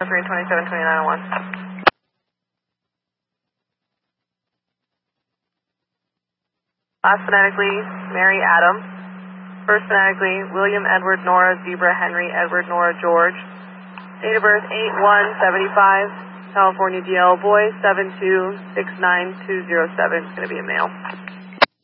327-2901. Last phonetically, Mary Adam. First phonetically, William Edward Nora Zebra Henry Edward Nora George. Date of birth 8/1/75. California DL boy 7269207. It's going to be a male.